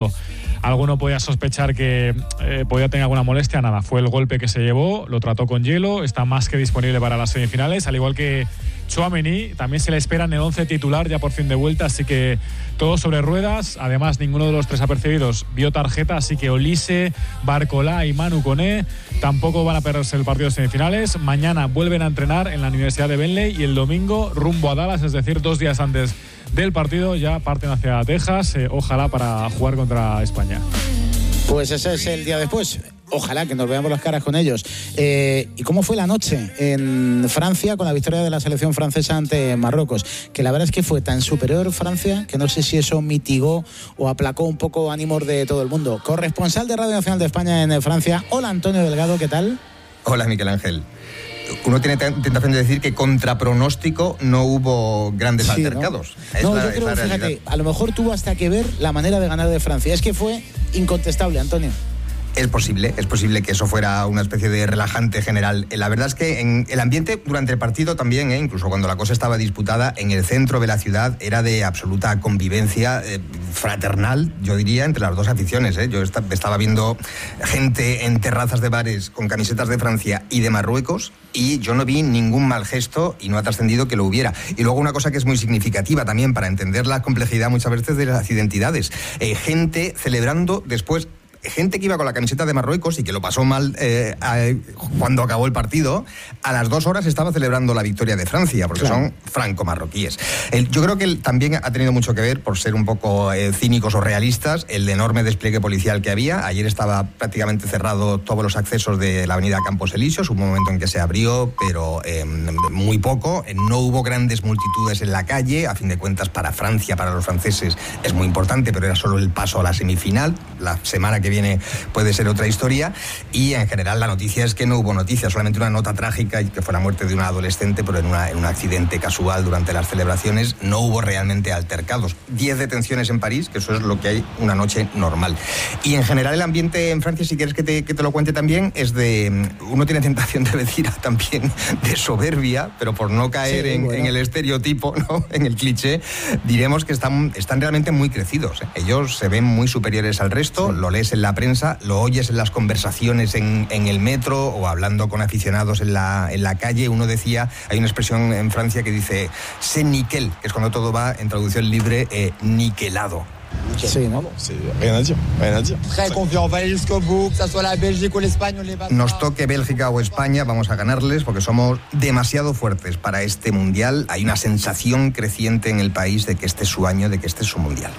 domingo. Alguno podía sospechar que podía tener alguna molestia, nada, fue el golpe que se llevó, lo trató con hielo, está más que disponible para las semifinales, al igual que Tchouaméni, también se le espera en el 11 titular ya por fin de vuelta, así que todo sobre ruedas. Además, ninguno de los tres apercibidos vio tarjeta, así que Olise, Barcolá y Manu Koné tampoco van a perderse el partido de semifinales. Mañana vuelven a entrenar en la Universidad de Bentley y el domingo rumbo a Dallas, es decir, 2 días antes del partido ya parten hacia Texas, ojalá para jugar contra España. Pues ese es el día después. Ojalá que nos veamos las caras con ellos. ¿Y cómo fue la noche en Francia con la victoria de la selección francesa ante Marruecos? Que la verdad es que fue tan superior Francia que no sé si eso mitigó o aplacó un poco ánimos de todo el mundo. Corresponsal de Radio Nacional de España en Francia. Hola, Antonio Delgado, ¿qué tal? Hola, Miguel Ángel. Uno tiene tentación de decir que contra pronóstico no hubo grandes altercados. No, yo creo, fíjate, a lo mejor tuvo hasta que ver la manera de ganar de Francia. Es que fue incontestable, Antonio. Es posible que eso fuera una especie de relajante general. La verdad es que en el ambiente durante el partido también, incluso cuando la cosa estaba disputada, en el centro de la ciudad era de absoluta convivencia fraternal, yo diría, entre las dos aficiones. Yo estaba viendo gente en terrazas de bares con camisetas de Francia y de Marruecos y yo no vi ningún mal gesto y no ha trascendido que lo hubiera. Y luego una cosa que es muy significativa también para entender la complejidad muchas veces de las identidades. Gente celebrando después. Gente que iba con la camiseta de Marruecos y que lo pasó mal cuando acabó el partido, a las 2 horas estaba celebrando la victoria de Francia, porque son franco-marroquíes. Yo creo que también ha tenido mucho que ver, por ser un poco cínicos o realistas, el enorme despliegue policial que había. Ayer estaba prácticamente cerrado todos los accesos de la avenida Campos Elíseos, un momento en que se abrió, pero muy poco. No hubo grandes multitudes en la calle. A fin de cuentas, para Francia, para los franceses, es muy importante, pero era solo el paso a la semifinal. La semana que viene puede ser otra historia, y en general la noticia es que no hubo noticias, solamente una nota trágica, que fue la muerte de una adolescente, pero en un accidente casual durante las celebraciones. No hubo realmente altercados. 10 detenciones en París, que eso es lo que hay una noche normal. Y en general el ambiente en Francia, si quieres que te lo cuente también, es de... Uno tiene tentación de decir también de soberbia, pero por no caer en el estereotipo, ¿no? En el cliché, diremos que están realmente muy crecidos. Ellos se ven muy superiores al resto, lo lees en la prensa, lo oyes en las conversaciones en el metro o hablando con aficionados en la calle. Uno decía, hay una expresión en Francia que dice c'est nickel, que es cuando todo va, en traducción libre, niquelado. Sí, ¿no? Rien à dire. Très confiant, va ir jusqu'au bout, que ça soit la Bélgique o l'Espagne, Nos toque Bélgica o España, vamos a ganarles porque somos demasiado fuertes para este mundial. Hay una sensación creciente en el país de que este es su año, de que este es su mundial.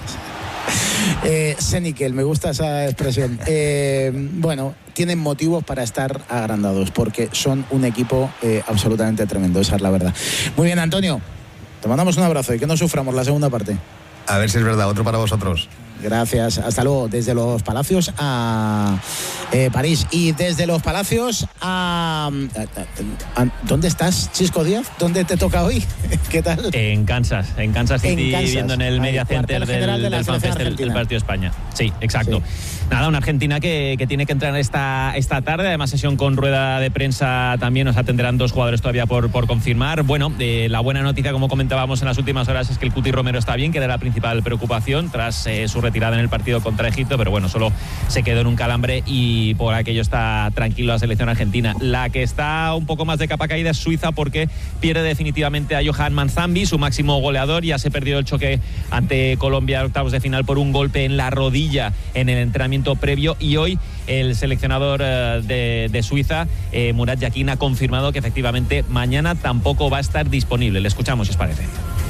Senikel, me gusta esa expresión. Bueno, tienen motivos para estar agrandados porque son un equipo absolutamente tremendo, esa es la verdad. Muy bien, Antonio, te mandamos un abrazo y que no suframos la segunda parte. A ver si es verdad, otro para vosotros. Gracias, hasta luego. Desde los Palacios a París y desde los Palacios a ¿dónde estás, Chisco Díaz? ¿Dónde te toca hoy? ¿Qué tal? En Kansas City, viendo en el Media Center del FanFest el partido de España. Sí, exacto. Sí. Nada, una Argentina que tiene que entrar esta tarde, además sesión con rueda de prensa también, nos atenderán 2 jugadores todavía por confirmar. Bueno, la buena noticia, como comentábamos en las últimas horas, es que el Cuti Romero está bien, que era la principal preocupación tras su retirada en el partido contra Egipto, pero bueno, solo se quedó en un calambre y por aquello está tranquilo la selección argentina. La que está un poco más de capa caída es Suiza, porque pierde definitivamente a Johan Manzambi, su máximo goleador. Ya se perdió el choque ante Colombia en octavos de final por un golpe en la rodilla en el entrenamiento previo, y hoy el seleccionador de Suiza, Murat Yakin, ha confirmado que efectivamente mañana tampoco va a estar disponible. Le escuchamos, si os parece.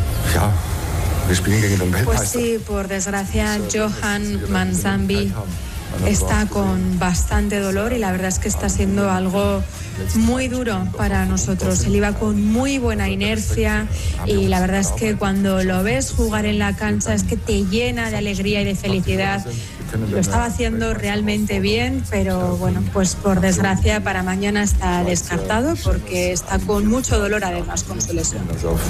Pues sí, por desgracia, Johan Manzambi está con bastante dolor y la verdad es que está siendo algo muy duro para nosotros. Él iba con muy buena inercia y la verdad es que cuando lo ves jugar en la cancha es que te llena de alegría y de felicidad. Lo estaba haciendo realmente bien, pero bueno, pues por desgracia para mañana está descartado porque está con mucho dolor, además, con su lesión.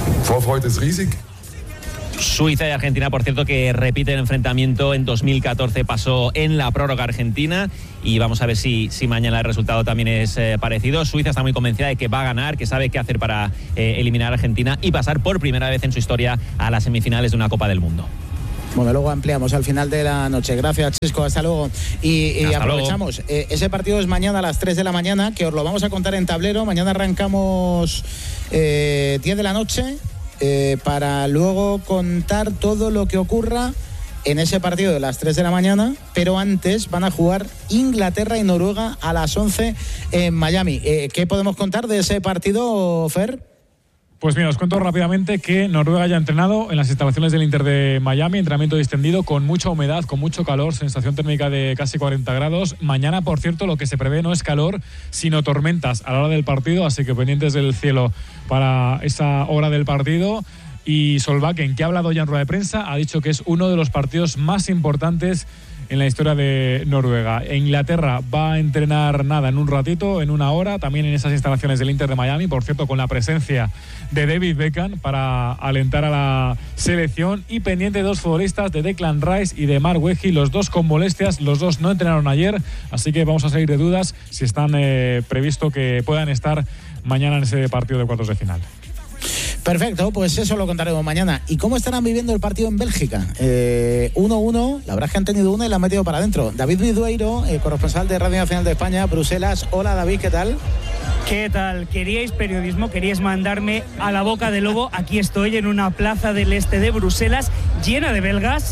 Suiza y Argentina, por cierto, que repiten el enfrentamiento. En 2014 pasó en la prórroga Argentina, y vamos a ver si mañana el resultado también es parecido. Suiza está muy convencida de que va a ganar, que sabe qué hacer para eliminar a Argentina y pasar por primera vez en su historia a las semifinales de una Copa del Mundo. Bueno, luego ampliamos al final de la noche. Gracias, Chisco, hasta luego. Y hasta aprovechamos. Ese partido es mañana a las 3 de la mañana, que os lo vamos a contar en tablero. Mañana arrancamos 10 de la noche para luego contar todo lo que ocurra en ese partido de las 3 de la mañana, pero antes van a jugar Inglaterra y Noruega a las 11 en Miami. ¿Qué podemos contar de ese partido, Fer? Pues mira, os cuento rápidamente que Noruega ya ha entrenado en las instalaciones del Inter de Miami, entrenamiento distendido, con mucha humedad, con mucho calor, sensación térmica de casi 40 grados. Mañana, por cierto, lo que se prevé no es calor, sino tormentas a la hora del partido, así que pendientes del cielo para esa hora del partido. Y Solbakken, que ha hablado ya en rueda de prensa, ha dicho que es uno de los partidos más importantes en la historia de Noruega. Inglaterra va a entrenar en un ratito, en una hora, también en esas instalaciones del Inter de Miami, por cierto, con la presencia de David Beckham para alentar a la selección, y pendiente de 2 futbolistas, de Declan Rice y de Mark Wehi, los dos con molestias, los dos no entrenaron ayer, así que vamos a salir de dudas si están previsto que puedan estar mañana en ese partido de cuartos de final. Perfecto, pues eso lo contaremos mañana. ¿Y cómo estarán viviendo el partido en Bélgica? 1-1, la verdad es que han tenido una y la han metido para adentro. David Vidueiro, corresponsal de Radio Nacional de España, Bruselas. Hola, David, ¿qué tal? ¿Qué tal? ¿Queríais periodismo? ¿Queríais mandarme a la boca del lobo? Aquí estoy en una plaza del este de Bruselas, llena de belgas,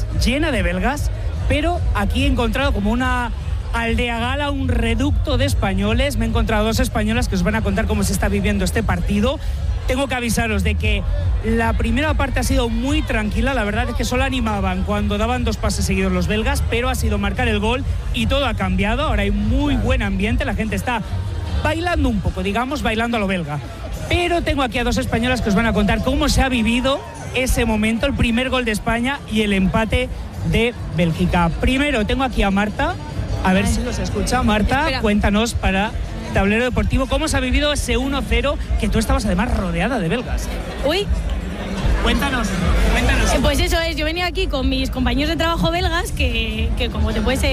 pero aquí he encontrado como una aldea gala, un reducto de españoles. Me he encontrado 2 españolas que os van a contar cómo se está viviendo este partido. Tengo que avisaros de que la primera parte ha sido muy tranquila, la verdad es que solo animaban cuando daban 2 pases seguidos los belgas, pero ha sido marcar el gol y todo ha cambiado. Ahora hay muy buen ambiente, la gente está bailando un poco, bailando a lo belga. Pero tengo aquí a 2 españolas que os van a contar cómo se ha vivido ese momento, el primer gol de España y el empate de Bélgica. Primero tengo aquí a Marta, a ver si nos escucha. Marta, espera. Cuéntanos para Tablero Deportivo cómo se ha vivido ese 1-0, que tú estabas además rodeada de belgas. Uy. Cuéntanos. Pues eso es, yo venía aquí con mis compañeros de trabajo belgas que como te puedes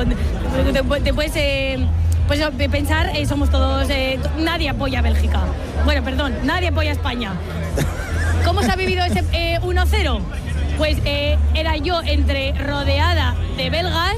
pensar, somos todos, nadie apoya a Bélgica. Bueno, perdón, nadie apoya a España. ¿Cómo se ha vivido ese 1-0? Pues era yo rodeada de belgas,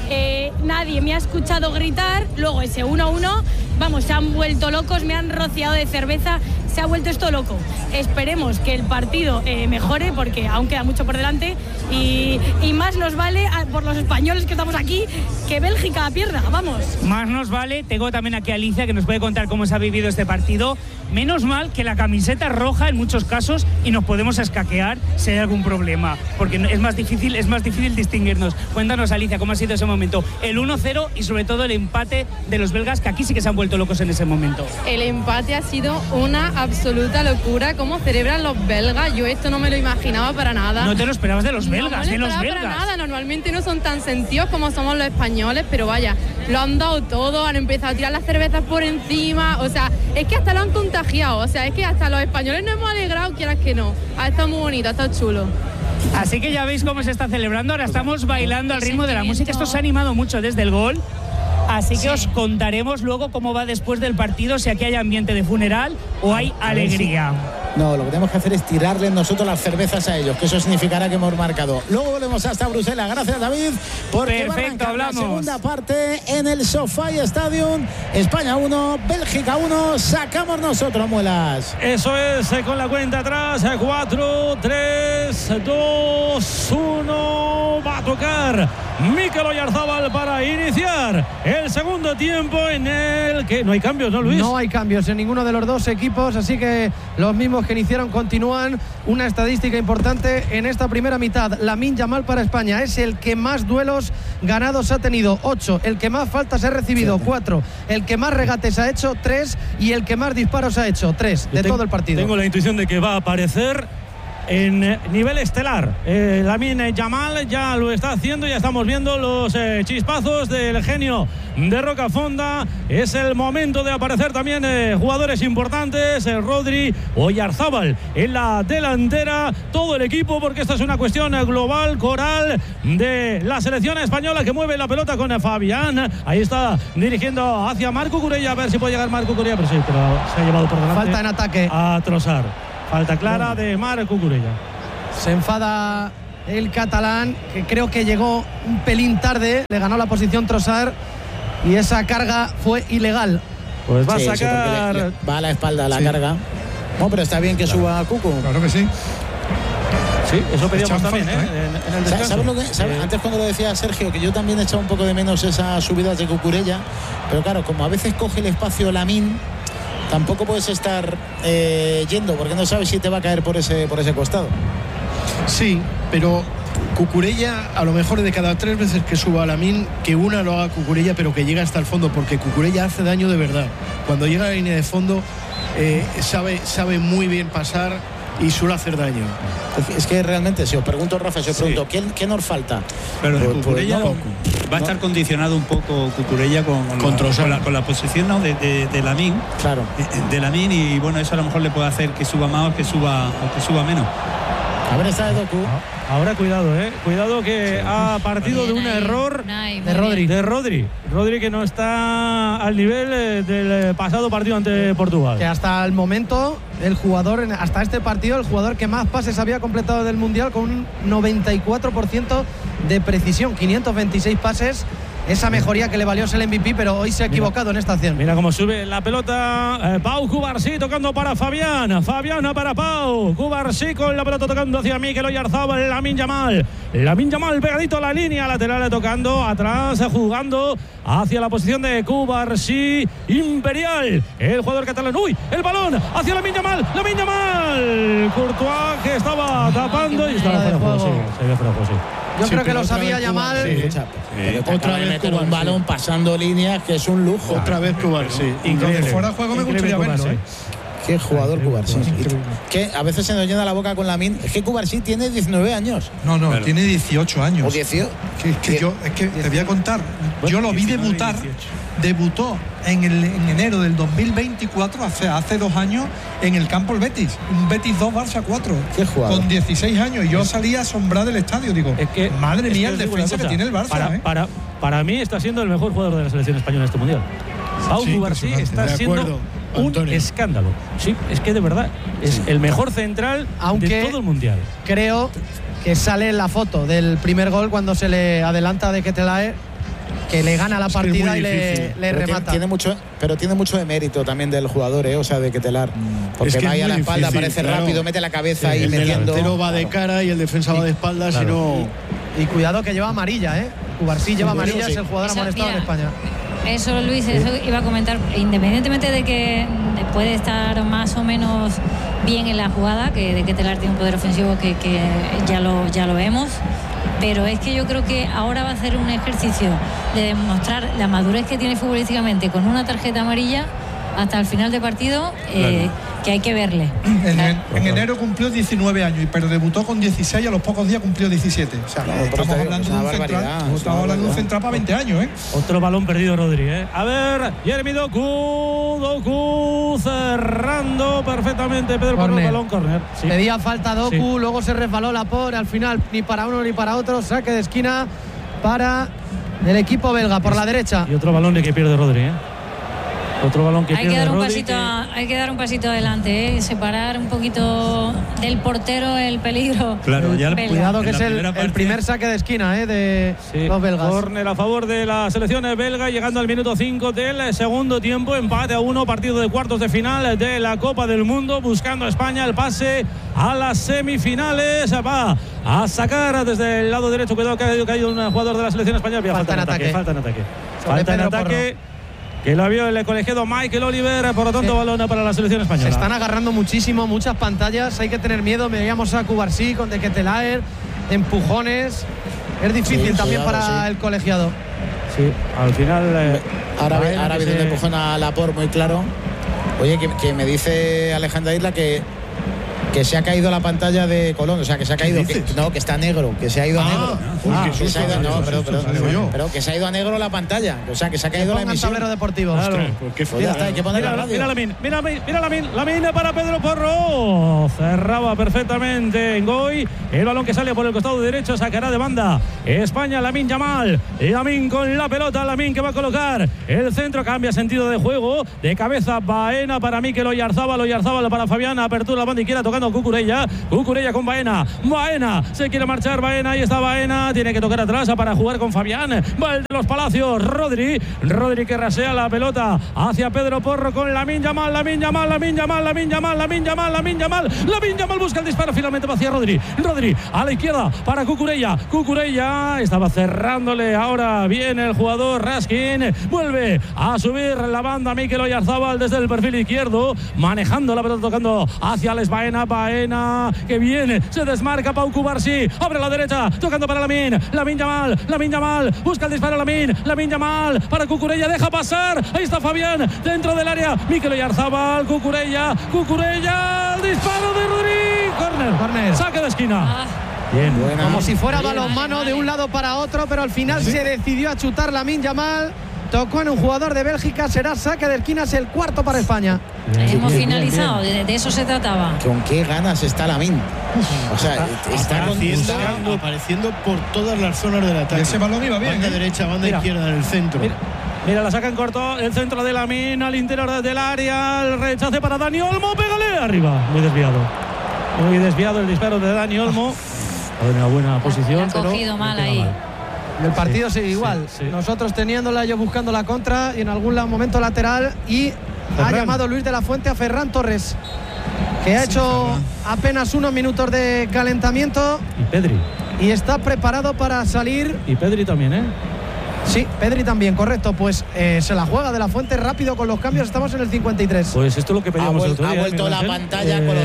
nadie me ha escuchado gritar, luego ese 1-1, vamos, se han vuelto locos, me han rociado de cerveza, se ha vuelto esto loco. Esperemos que el partido mejore, porque aún queda mucho por delante, y más nos vale por los españoles que estamos aquí que Bélgica pierda, vamos. Más nos vale. Tengo también aquí a Alicia, que nos puede contar cómo se ha vivido este partido. Menos mal que la camiseta es roja en muchos casos y nos podemos escaquear si hay algún problema, porque es más difícil distinguirnos. Cuéntanos, Alicia, cómo ha sido ese momento, el 1-0 y sobre todo el empate de los belgas, que aquí sí que se han vuelto locos en ese momento. El empate ha sido una absoluta locura. ¿Cómo celebran los belgas? Yo esto no me lo imaginaba para nada. ¿No te lo esperabas de los belgas? No me lo esperaba para nada. Normalmente no son tan sentidos como somos los españoles, pero vaya, lo han dado todo, han empezado a tirar las cervezas por encima, o sea, es que hasta lo han contagiado, o sea, es que hasta los españoles nos hemos alegrado, quieras que no. Ha estado muy bonito, ha estado chulo. Así que ya veis cómo se está celebrando. Ahora estamos bailando al ritmo de la música. Esto se ha animado mucho desde el gol. Así que os contaremos luego cómo va después del partido, si aquí hay ambiente de funeral o hay alegría. No, lo que tenemos que hacer es tirarles nosotros las cervezas a ellos, que eso significará que hemos marcado. Luego volvemos hasta Bruselas. Gracias, David, porque perfecto, hablamos. La segunda parte en el SoFi Stadium. España 1, Bélgica 1. Sacamos nosotros, Muelas. Eso es, con la cuenta atrás. 4, 3, 2, 1. Va a tocar Mikel Oyarzabal para iniciar el segundo tiempo, en el que no hay cambios, ¿no, Luis? No hay cambios en ninguno de los 2 equipos, así que los mismos que iniciaron continúan. Una estadística importante en esta primera mitad: Lamine Yamal para España es el que más duelos ganados ha tenido, 8, el que más faltas ha recibido, 4, el que más regates ha hecho, 3, y el que más disparos ha hecho, 3 de todo el partido. Tengo la intuición de que va a aparecer en nivel estelar. Lamine Yamal ya lo está haciendo, ya estamos viendo los chispazos del genio de Rocafonda. Es el momento de aparecer también jugadores importantes, Rodri, Oyarzabal en la delantera, todo el equipo, porque esta es una cuestión global, coral, de la selección española, que mueve la pelota con Fabián. Ahí está dirigiendo hacia Marco Curella, a ver si puede llegar Marco Curella, pero sí, pero se ha llevado por delante. Falta en ataque a Trossard. Falta clara de Marco Curella. Se enfada el catalán, que creo que llegó un pelín tarde, le ganó la posición Trossard y esa carga fue ilegal. Pues va a sacar... le va a la espalda la carga. No, pero está bien que suba a Cucu. Claro que sí. Sí, eso pedíamos también, falta, en el descanso. ¿Sabes lo que, antes cuando lo decía Sergio, que yo también he echado un poco de menos esas subidas de Cucurella, pero claro, como a veces coge el espacio Lamine, tampoco puedes estar yendo, porque no sabes si te va a caer por ese costado. Sí, pero Cucurella, a lo mejor de cada 3 veces que suba a Lamine, que una lo haga Cucurella, pero que llegue hasta el fondo, porque Cucurella hace daño de verdad. Cuando llega a la línea de fondo, sabe muy bien pasar y suele hacer daño. Es que realmente, si os pregunto, Rafa, si os pregunto, ¿qué nos falta? Pero Cucurella pues va a estar condicionado un poco Cucurella con la posición, ¿no? de Lamine. Claro. De Lamine, y bueno, eso a lo mejor le puede hacer que suba más o que suba menos. A ver, está de Doku. Ahora cuidado que ha partido de un error de Rodri. Rodri, que no está al nivel del pasado partido ante Portugal. Que hasta el momento hasta este partido el jugador que más pases había completado del Mundial, con un 94% de precisión, 526 pases. Esa mejoría que le valió ser el MVP, pero hoy se ha equivocado en esta acción. Mira cómo sube la pelota. Pau Cubarsí tocando para Fabián. Fabián para Pau. Cubarsí con la pelota tocando hacia Mikel Oyarzabal. Lamine Yamal pegadito a la línea lateral, tocando atrás, jugando hacia la posición de Cubarsí. Imperial, el jugador catalán. ¡Uy! El balón hacia Lamine Yamal. Courtois, que estaba tapando y estaba fuera de juego. Se ve fuera de juego, sí. Yo creo que lo sabía Yamal. Otra vez meter un balón pasando líneas, que es un lujo. Otra vez Cubarsí. Increíble. Fuera de juego me gustaría verlo, Qué jugador Cubarsí. Que a veces se nos llena la boca con Lamine. Es que Cubarsí tiene 19 años. No, tiene 18 años. ¿O 18? Es que te voy a contar. Yo lo vi debutar. Debutó en enero del 2024, hace 2 años, en el campo el Betis. Un Betis 2, Barça 4. Qué jugador. Con 16 años. Y yo salí asombrado del estadio. Digo, madre mía, el defensa que tiene el Barça. Para mí está siendo el mejor jugador de la selección española en este mundial. Pau Cubarsí está siendo un escándalo. Sí, es que de verdad es el mejor central de todo el mundial. Creo que sale en la foto del primer gol cuando se le adelanta de Ketelaere, que le gana la partida y le remata. Tiene mucho de mérito también del jugador, o sea, de Ketelaere. Porque va ahí a la espalda, aparece rápido, mete la cabeza ahí metiendo. El delantero va de cara y el defensa va de espaldas, y cuidado que lleva amarilla, Cubarsí lleva amarilla, es el jugador amonestado en España. Eso, Luis, eso iba a comentar. Independientemente de que puede estar más o menos bien en la jugada, que de Ketelaere tiene un poder ofensivo que ya lo vemos, pero es que yo creo que ahora va a hacer un ejercicio de demostrar la madurez que tiene futbolísticamente con una tarjeta amarilla hasta el final de partido, que hay que verle. En enero cumplió 19 años, pero debutó con 16 y a los pocos días cumplió 17. O sea, estamos hablando de un central para 20 años, Otro balón perdido, Rodri, A ver, Jeremy Doku cerrando perfectamente. Pedro por el balón, córner. Sí. Pedía falta Doku, luego se resbaló Laporte, al final ni para uno ni para otro, saque de esquina para el equipo belga por la derecha. Y otro balón que pierde Rodri, Otro balón que hay que dar hay que dar un pasito adelante, separar un poquito del portero el peligro. Claro, cuidado que es el primer saque de esquina de los belgas. Córner a favor de la selección belga, llegando al minuto 5 del segundo tiempo, empate a 1, partido de cuartos de final de la Copa del Mundo, buscando a España el pase a las semifinales. Va a sacar desde el lado derecho, cuidado que ha caído un jugador de la selección española. Falta en ataque. Que lo vio el colegiado Michael Oliver, por lo tanto balón para la selección española. Se están agarrando muchísimo, muchas pantallas, hay que tener miedo. Veíamos a Cubarsí con de Ketelaere, empujones. Es difícil también para el colegiado. Sí, al final. Ahora viene un empujón a Laporte muy claro. Oye, que me dice Alejandra Isla que se ha caído la pantalla de Colón, o sea, que se ha caído, que está negro, que se ha ido a negro. Pero que se ha ido a negro la pantalla, o sea, que se ha caído la emisión. Tablero deportivo. Claro. Pues ya está, hay que poner la radio. Mira Lamine para Pedro Porro. Cerraba perfectamente Ngoy. El balón que sale por el costado derecho, sacará de banda España. Lamine Yamal. Lamine con la pelota. Lamine que va a colocar el centro, cambia sentido de juego. De cabeza Baena para Mikel Oyarzabal. Oyarzabal para Fabián. Apertura la banda izquierda tocando jugando Cucurella con Baena se quiere marchar Baena, ahí está Baena, tiene que tocar atrás para jugar con Fabián, va el de los Palacios, Rodri que rasea la pelota hacia Pedro Porro con Lamine Yamal busca el disparo, finalmente va hacia Rodri a la izquierda para Cucurella estaba cerrándole ahora bien el jugador Raskin, vuelve a subir la banda Mikel Oyarzabal desde el perfil izquierdo, manejando la pelota, tocando hacia Alex Baena que viene, se desmarca Pau Cubarsí, abre la derecha, tocando para Lamine Yamal, busca el disparo Lamine Yamal para Cucurella, deja pasar, ahí está Fabián dentro del área, Mikel Oyarzabal, Cucurella, el disparo de Rodri, córner, saque de esquina. Bien, como si fuera balonmano de un lado para otro, pero al final se decidió a chutar Lamine Yamal. Tocó en un jugador de Bélgica, será saque de esquina, es el cuarto para España. Hemos finalizado, de eso se trataba. ¿Con qué ganas está Lamine? O sea, está apareciendo por todas las zonas del ataque. Ese balón iba bien. Banda derecha, banda izquierda, en el centro. Mira, la saca en corto, el centro de Lamine al interior del área, el rechace para Dani Olmo, pégale arriba. Muy desviado el disparo de Dani Olmo. En una buena posición, pero cogido mal ahí. El partido sigue igual. Nosotros teniéndola, ellos buscando la contra y en algún momento lateral. Y ha llamado Luis de la Fuente a Ferran Torres, que ha hecho apenas unos minutos de calentamiento. Y Pedri. Y está preparado para salir. Y Pedri también, ¿eh? Sí, Pedri también, correcto. Pues se la juega de la Fuente rápido con los cambios. Estamos en el 53. Pues esto es lo que pedíamos el otro día. Ha vuelto la pantalla con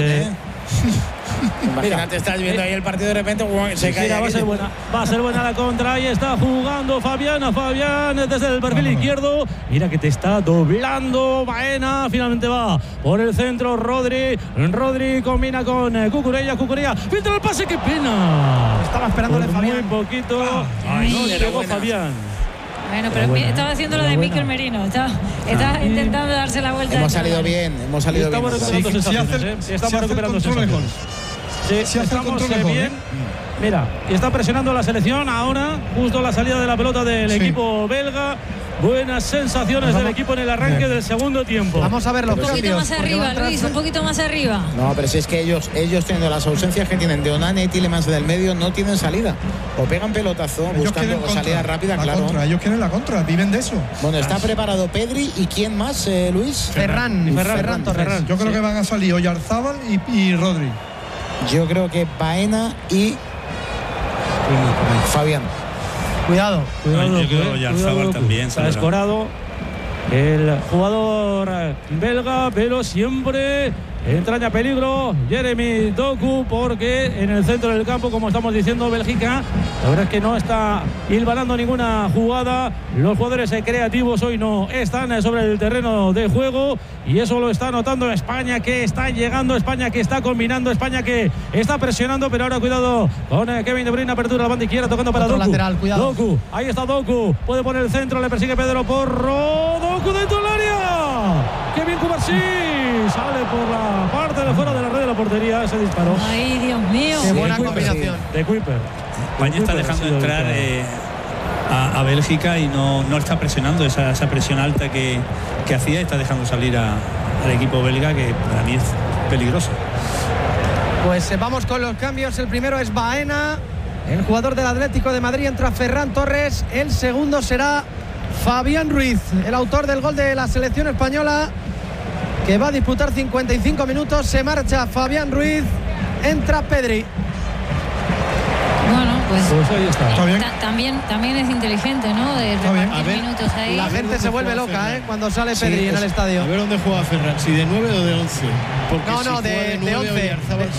Imagínate, estás viendo ahí el partido de repente se cae. Va a ser buena la contra. Ahí está jugando Fabián desde el perfil izquierdo. Mira que te está doblando Baena. Finalmente va por el centro Rodri combina con Cucurella. Filtra el pase, qué pena. Estaba esperándole Fabián. Muy poquito. No llegó Fabián. Bueno, pero estaba haciendo lo de Mikel Merino. Está intentando darse la vuelta. Hemos salido bien. Estamos recuperando sensaciones. Estamos bien. Mira, está presionando la selección ahora, justo la salida de la pelota del equipo belga. Buenas sensaciones del equipo en el arranque del segundo tiempo. Vamos a ver los cambios. Un poquito más arriba, Luis, un poquito más arriba. No, pero si es que ellos teniendo las ausencias que tienen de Onana y Tielemans del medio, no tienen salida. O pegan pelotazo buscando salida rápida, claro. Ellos quieren la contra, viven de eso. Bueno, está preparado Pedri y ¿quién más, Luis? Ferran Torres. Yo creo que van a salir Oyarzabal y Rodri. Yo creo que Baena y Fabián. Cuidado. Yo creo que Oyarzabal también. Está escorado el jugador belga, pero siempre entraña peligro Jeremy Doku, porque en el centro del campo, como estamos diciendo, Bélgica, la verdad es que no está hilvanando ninguna jugada. Los jugadores creativos hoy no están sobre el terreno de juego, y eso lo está notando España, que está llegando, España que está combinando, España que está presionando. Pero ahora cuidado con Kevin De Bruyne, apertura a la banda izquierda, tocando para Doku. Lateral, cuidado. Doku, ahí está Doku, puede poner el centro, le persigue Pedro Porro. Doku dentro del área. Kevin Cubarsí sale por la parte de fuera de la red de la portería. Ese disparo. Ay, Dios mío. Qué buena combinación. De Kuiper. España está dejando entrar a Bélgica y no está presionando esa presión alta que hacía. Está dejando salir al equipo belga, que para mí es peligroso. Pues vamos con los cambios. El primero es Baena, el jugador del Atlético de Madrid. Entra Ferran Torres. El segundo será Fabián Ruiz, el autor del gol de la selección española, que va a disputar 55 minutos. Se marcha Fabián Ruiz, entra Pedri. Bueno, pues ahí está. También es inteligente, ¿no? De repartir minutos ahí. La gente se vuelve loca, cuando sale Pedri en el estadio. A ver dónde juega Ferran, si de 9 o de 11. De 11.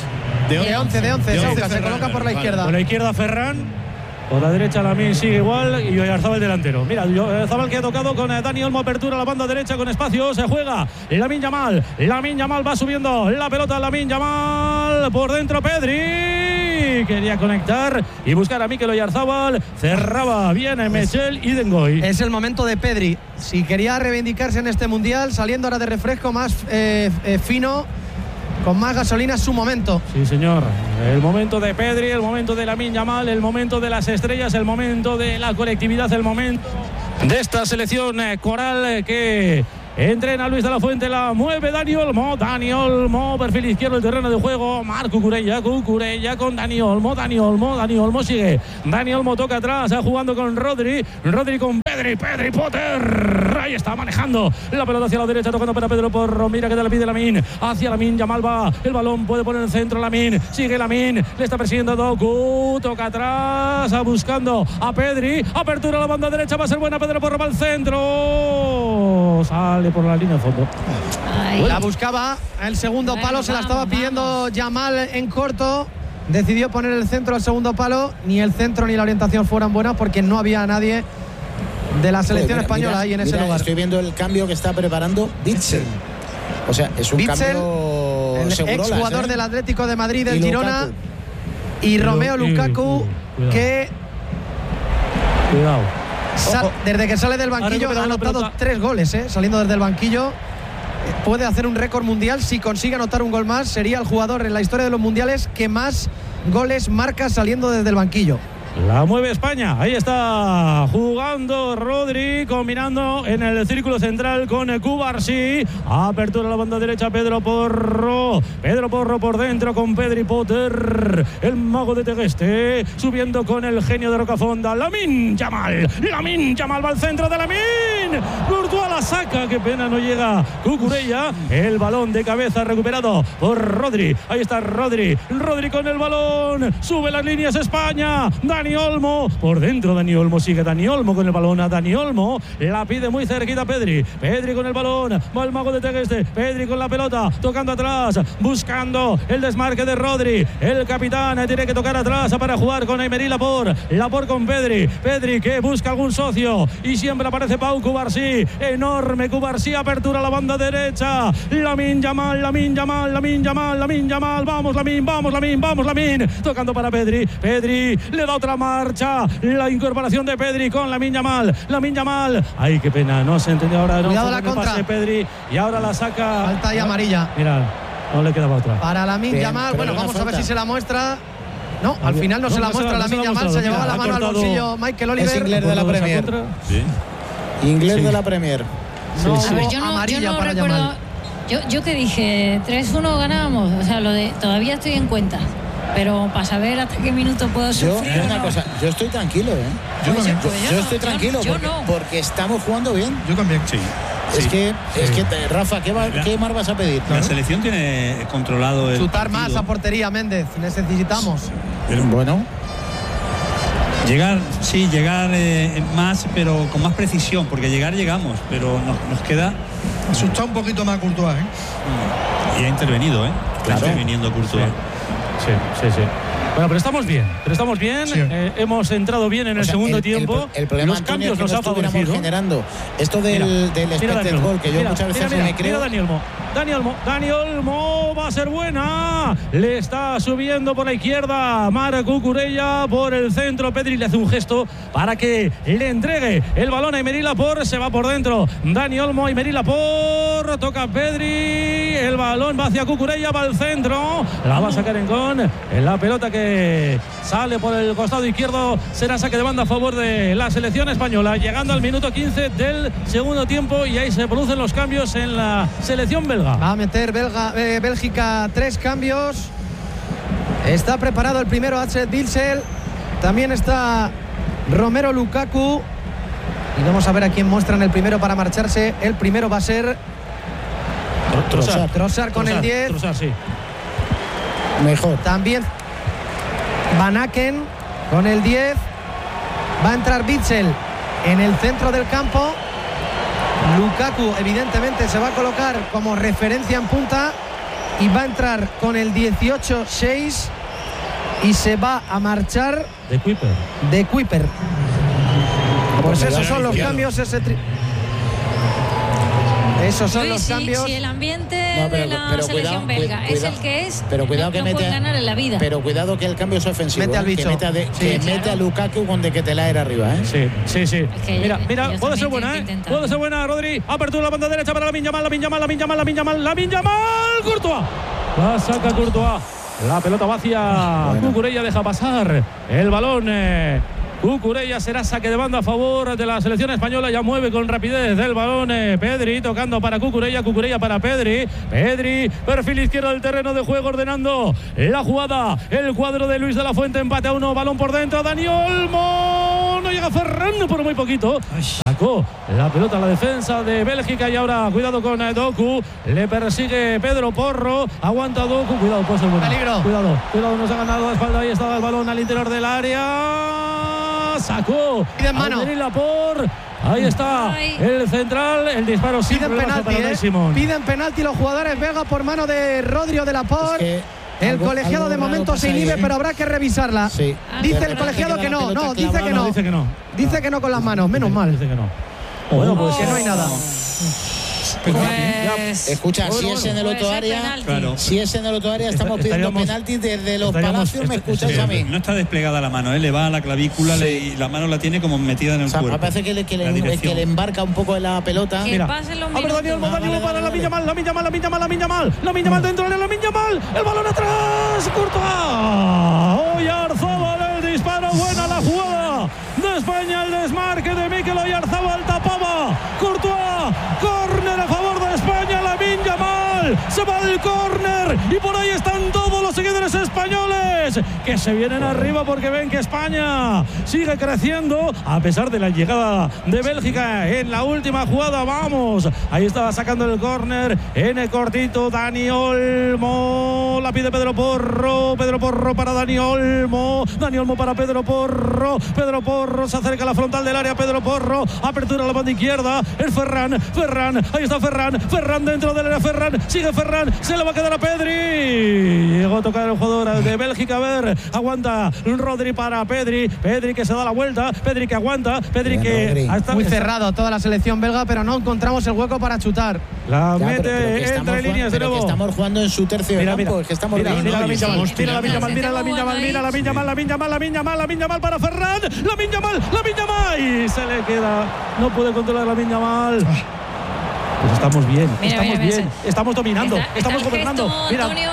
De 11. Se coloca por la izquierda. Por la izquierda Ferran. Por la derecha Lamine sigue igual, y Oyarzabal delantero. Mira, Oyarzabal que ha tocado con Dani Olmo, apertura a la banda derecha con espacio, se juega Lamine Yamal va subiendo la pelota, Lamine Yamal por dentro, Pedri quería conectar y buscar a Mikel Oyarzabal, cerraba bien a Michel Idengoy. Es el momento de Pedri, si quería reivindicarse en este mundial, saliendo ahora de refresco más fino, con más gasolina, es su momento. Sí, señor. El momento de Pedri, el momento de Lamine Yamal, el momento de las estrellas, el momento de la colectividad, el momento de esta selección coral que Entrena Luis de la Fuente, la mueve Dani Olmo. Dani Olmo, perfil izquierdo del terreno de juego. Marc Cucurella con Dani Olmo. Dani Olmo sigue. Dani Olmo toca atrás, jugando con Rodri con Pedri Potter. Ahí está manejando la pelota hacia la derecha, tocando para Pedro Porro. Mira que te la pide Lamine. Hacia Lamine Yamal va. El balón puede poner en el centro Lamine. Sigue Lamine. Le está persiguiendo Doku. Toca atrás, buscando a Pedri. Apertura a la banda derecha. Va a ser buena. Pedro Porro va al centro. Sale por la línea de fondo. La buscaba. El segundo palo se la estaba pidiendo Yamal en corto. Decidió poner el centro al segundo palo. Ni el centro ni la orientación fueran buenas porque no había nadie de la selección española ahí en ese lugar. Estoy viendo el cambio que está preparando Witsel. O sea, es un Witsel, cambio el exjugador del Atlético de Madrid, del Girona, y Romeo Lukaku, que desde que sale del banquillo ha anotado 3 goles, saliendo desde el banquillo. Puede hacer un récord mundial. Si consigue anotar un gol más, sería el jugador en la historia de los mundiales que más goles marca saliendo desde el banquillo. La mueve España, ahí está jugando Rodri, combinando en el círculo central con Cubarsí. Apertura a la banda derecha, Pedro Porro por dentro con Pedri Potter, el mago de Tegueste, subiendo con el genio de Rocafonda, Lamine Yamal va al centro de Lamine, Courtois la saca, qué pena no llega Cucurella, el balón de cabeza recuperado por Rodri, ahí está Rodri con el balón, sube las líneas España, Dani Olmo, por dentro Dani Olmo, sigue Dani Olmo con el balón, a Dani Olmo, la pide muy cerquita Pedri con el balón, va el mago de Tegueste, Pedri con la pelota, tocando atrás, buscando el desmarque de Rodri, el capitán tiene que tocar atrás para jugar con Aymeric Laporte con Pedri que busca algún socio, y siempre aparece Pau Cubarsí, enorme Cubarsí, apertura a la banda derecha, Lamine Yamal, vamos Lamine, tocando para Pedri le da otra marcha, la incorporación de Pedri con Lamine Yamal, ay qué pena, no se entendió ahora, cuidado la contra pase Pedri, y ahora la saca, falta y amarilla, mira, no le quedaba otra para Lamine Yamal. Bueno, vamos a ver si se la muestra. No, al final no se la muestra Lamine Yamal, se llevaba la mano al bolsillo Michael Oliver. Es inglés de la Premier. Inglés de la Premier. No, a ver, yo no recuerdo. Yo que dije 3-1 ganábamos, o sea, lo de todavía estoy en cuenta. Pero para saber hasta qué minuto puedo sufrir. Una cosa, yo estoy tranquilo, Yo estoy tranquilo porque estamos jugando bien. Yo también, sí. Es que Rafa, ¿qué más vas a pedir? La selección tiene controlado el chutar partido. más a portería, Méndez, necesitamos. Pero bueno. Llegar más, pero con más precisión, porque llegamos, pero nos queda. Asusta un poquito más Courtois, Y ha intervenido, Claro. Está interviniendo Courtois. Sí. Bueno, pero estamos bien. Sí. Hemos entrado bien en el segundo tiempo. El problema, los Antonio, cambios nos han favorecido. Generando esto del expected goal, que yo muchas veces me creo. Dani Olmo va a ser buena. Le está subiendo por la izquierda Marc Cucurella, por el centro Pedri le hace un gesto para que le entregue el balón a Aymeric Laporte, se va por dentro Dani Olmo, Aymeric Laporte, toca Pedri, el balón va hacia Cucurella, va al centro, la va a sacar en la pelota que sale por el costado izquierdo, será saque de banda a favor de la selección española, llegando al minuto 15 del segundo tiempo, y ahí se producen los cambios en la selección belga. Va a meter Bélgica 3 cambios. Está preparado el primero, Axel Witsel. También está Romero Lukaku. Y vamos a ver a quién muestran el primero para marcharse. El primero va a ser Trossard con el 10. Trossard, sí. Mejor. También Van Aken con el 10. Va a entrar Witsel en el centro del campo. Lukaku evidentemente se va a colocar como referencia en punta y va a entrar con el 18-6 y se va a marchar de Kuiper. Pues esos son los cambios, esos son los cambios. Si el ambiente de la selección belga es el que es, pero cuidado que puede ganar en la vida. Pero cuidado que el cambio es ofensivo. Mete al bicho. Que mete a Lukaku con de que te la era arriba, Sí. Mira, puede ser buena, intentando. Puede ser buena, Rodri. Apertura a la banda derecha para Lamine Yamal. Courtois. La saca Courtois. La pelota va hacia Cucurella, deja pasar el balón. Cucurella. Será saque de banda a favor de la selección española. Ya mueve con rapidez el balón Pedri, tocando para Cucurella. Cucurella para Pedri. Pedri, perfil izquierdo del terreno de juego, ordenando la jugada. El cuadro de Luis de la Fuente, empate a 1. Balón por dentro. Dani Olmo. No llega Ferran por muy poquito. Sacó la pelota a la defensa de Bélgica. Y ahora cuidado con Doku. Le persigue Pedro Porro. Aguanta Doku. Cuidado, puede ser bueno. Peligro. Cuidado, nos ha ganado la espalda. Ahí estaba el balón al interior del área. Sacó. Piden mano. Ahí está el central. El disparo piden penalti, piden penalti los jugadores belgas por mano de Rodrigo de la Porte. El colegiado de momento se inhibe, pero habrá que revisarla. Sí. Dice el colegiado que no. Dice que no con las manos. Menos mal. Dice que no. Bueno, pues que no hay nada. Pues, escucha, si es en el otro área, si es en el otro área, estamos pidiendo penalti desde los Palacios. ¿Me escucháis a mí? No está desplegada la mano, le va a la clavícula y la mano la tiene como metida en el cuerpo. Me parece que le embarca un poco en la pelota. Que pasen los minutos. Daniel para Lamine Yamal dentro del área, Lamine Yamal, el balón atrás, Courtois. Oyarzábal, el disparo, buena la jugada de España, el desmarque de Mikel Oyarzábal, tapaba Courtois. Córner a favor de España. Lamine Yamal se va al córner y por ahí están todos los seguidores españoles que se vienen arriba porque ven que España sigue creciendo a pesar de la llegada de Bélgica en la última jugada. Vamos, ahí estaba sacando el córner en el cortito Dani Olmo, la pide Pedro Porro para Dani Olmo para Pedro Porro se acerca a la frontal del área. Pedro Porro, apertura a la banda izquierda, es Ferran, ahí está Ferran dentro del área. Sigue Ferran, se le va a quedar a Pedri. Llegó a tocar el jugador de Bélgica. A ver, aguanta Rodri para Pedri que se da la vuelta, Pedri que aguanta, Pedri que está muy cerrado toda la selección belga, pero no encontramos el hueco para chutar. La mete entre líneas de nuevo. Estamos jugando en su tercio de campo, es que estamos mira Lamine Yamal para Ferran, Lamine Yamal y se le queda, no puede controlar Lamine Yamal. Pues estamos bien, estamos dominando, estamos gobernando. Mira, Antonio,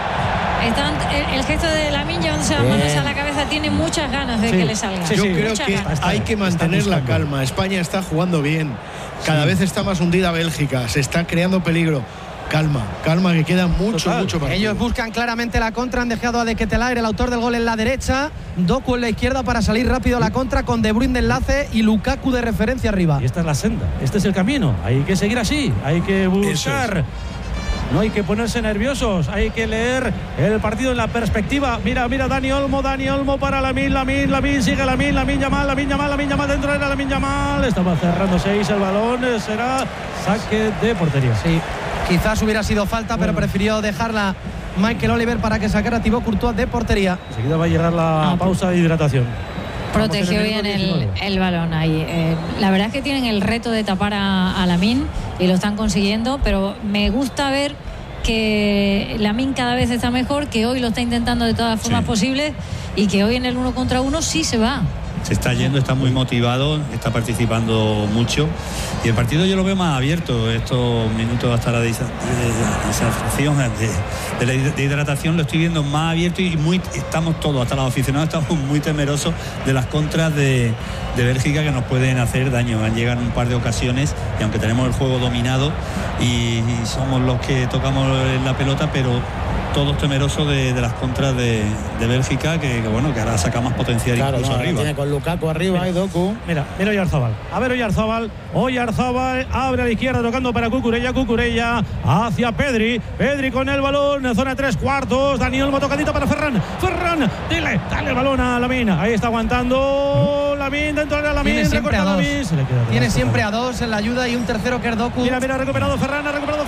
el gesto de Lamine llevándose las manos a la cabeza, tiene muchas ganas de que le salga. Yo creo que hay que mantener la calma. España está jugando bien, cada vez está más hundida Bélgica, se está creando peligro. Calma, que queda mucho partido. Ellos buscan claramente la contra, han dejado a De Ketelaere, el autor del gol, en la derecha, Doku en la izquierda para salir rápido a la contra, con De Bruyne de enlace y Lukaku de referencia arriba. Y esta es la senda, este es el camino, hay que seguir así, hay que buscar. No hay que ponerse nerviosos, hay que leer el partido en la perspectiva. Mira Dani Olmo para Lamine, sigue Lamine Yamal dentro de Lamine Yamal. Estaba cerrando 6 el balón, será saque de portería. Sí, quizás hubiera sido falta, pero prefirió dejarla Michael Oliver para que sacara Thibaut Courtois de portería. Enseguida va a llegar la pausa de hidratación. Protegió bien el balón ahí. La verdad es que tienen el reto de tapar a Lamine y lo están consiguiendo, pero me gusta ver que Lamine cada vez está mejor, que hoy lo está intentando de todas formas posibles y que hoy en el 1 contra 1 sí se va. Se está yendo, está muy motivado, está participando mucho y el partido yo lo veo más abierto. Estos minutos hasta la desaceleración de hidratación lo estoy viendo más abierto y estamos todos, hasta los aficionados estamos muy temerosos de las contras de Bélgica que nos pueden hacer daño. Llegan un par de ocasiones y aunque tenemos el juego dominado y somos los que tocamos la pelota, pero todos temerosos de las contras de Bélgica, que ahora saca más potencial incluso arriba. Tiene con Lukaku arriba y Doku. Mira Oyarzábal. A ver Oyarzábal abre a la izquierda tocando para Cucurella hacia Pedri con el balón, zona 3/4. Dani Olmo tocadito para Ferran, dale el balón a Lamine. Ahí está aguantando Lamine dentro de Lamine. Tiene siempre a dos en la ayuda y un tercero que es Doku. Mira, ha recuperado Ferran.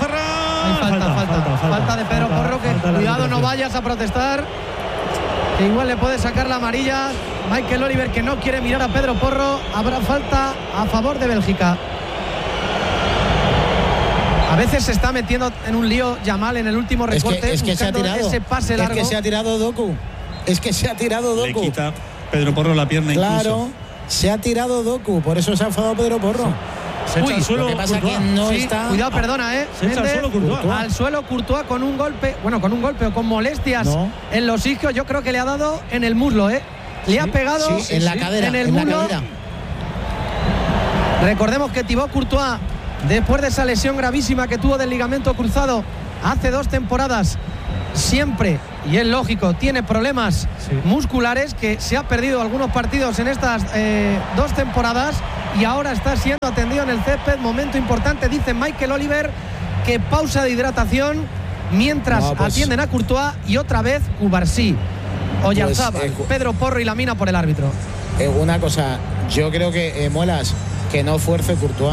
Falta de Pedro Porro, que cuidado, no vayas a protestar, que igual le puede sacar la amarilla. Michael Oliver, que no quiere mirar a Pedro Porro. Habrá falta a favor de Bélgica. A veces se está metiendo en un lío Yamal en el último recorte. Es que se ha tirado. Ese pase largo. Es que se ha tirado Doku. Le quita Pedro Porro la pierna incluso. Se ha tirado Doku, por eso se ha enfadado Pedro Porro. Se echa al suelo. Lo que pasa que no está. Cuidado, perdona, Se echa al suelo Courtois con un golpe, o con molestias en los isquios. Yo creo que le ha dado en el muslo, Le ha pegado en la cadera, en el muslo. Recordemos que Thibaut Courtois, después de esa lesión gravísima que tuvo del ligamento cruzado hace 2 temporadas, siempre, y es lógico, tiene problemas musculares, que se ha perdido algunos partidos en estas 2 temporadas y ahora está siendo atendido en el césped. Momento importante, dice Michael Oliver, que pausa de hidratación mientras atienden a Courtois, y otra vez Cubarsí, Oyarzábal, Pedro Porro y Lamina por el árbitro. Una cosa, yo creo que Muelas, que no fuerce Courtois.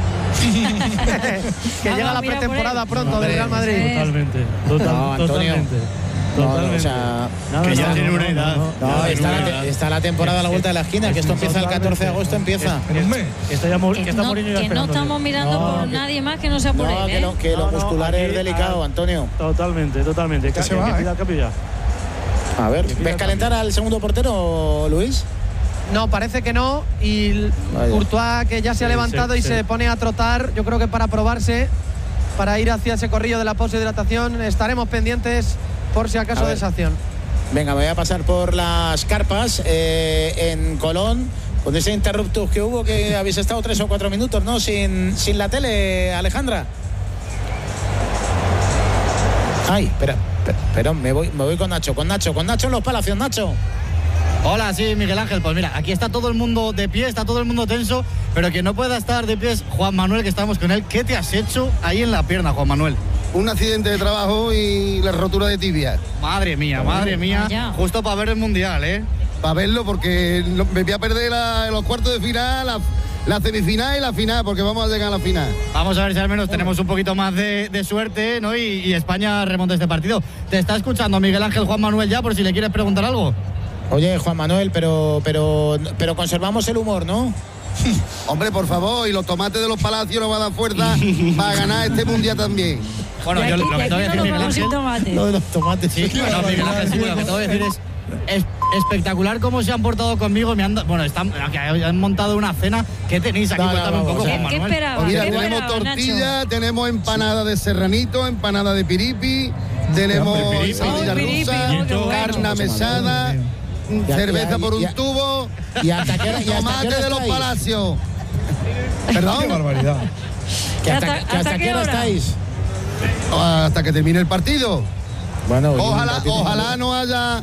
Que llega la pretemporada pronto del Real Madrid. Totalmente. Totalmente. O sea, que ya tiene una edad. Está la temporada a la vuelta de la esquina, que esto empieza el 14 de agosto, empieza. Que no estamos mirando por nadie más que no sea por él. Que lo muscular es delicado, Antonio. Totalmente. Que se va, A ver, ¿ves calentar al segundo portero, Luis? No, parece que no. Y Courtois, que ya se ha levantado y se pone a trotar, yo creo que para probarse, para ir hacia ese corrillo de la pausa de hidratación. Estaremos pendientes por si acaso de esa acción. Venga, me voy a pasar por las carpas en Colón, con ese interruptus que hubo, que habéis estado 3 o 4 minutos, ¿no? Sin la tele, Alejandra. Ay, pero me voy con Nacho en los Palacios, Nacho. Hola, sí, Miguel Ángel. Pues mira, aquí está todo el mundo de pie, está todo el mundo tenso, pero que no pueda estar de pie es Juan Manuel, que estamos con él. ¿Qué te has hecho ahí en la pierna, Juan Manuel? Un accidente de trabajo y la rotura de tibia. Madre mía, justo para ver el Mundial, ¿eh? Para verlo, porque me voy a perder los cuartos de final, la semifinal y la final, porque vamos a llegar a la final. Vamos a ver si al menos tenemos un poquito más de suerte, ¿no? Y España remonta este partido. Te está escuchando Miguel Ángel Juan Manuel ya, por si le quieres preguntar algo. Oye, Juan Manuel, pero conservamos el humor, ¿no? Hombre, por favor, y los tomates de los Palacios nos van a dar fuerza para ganar este Mundial también. Bueno, yo lo que te voy a decir, Miguel Ángel... Lo de los tomates, sí. Bueno, Miguel Ángel, sí, lo que te voy a decir es espectacular cómo se han portado conmigo. Han montado una cena. ¿Qué tenéis aquí? Cuéntame un poco, Juan Manuel. ¿Qué esperabas? Pues mira, tenemos tortilla, Nacho? Tenemos empanada de serranito, empanada de piripi, tenemos ensalada rusa, carne mesada, cerveza por un tubo y tomate de los Palacios. Perdón. Qué barbaridad. ¿Hasta qué hora estáis? Hasta que termine el partido. Bueno, ojalá no haya